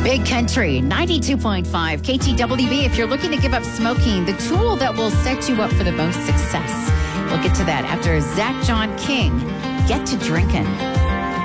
Big Country, 92.5 KTWB. If you're looking to give up smoking, the tool that will set you up for the most success. We'll get to that after Zach John King, Get to Drinking.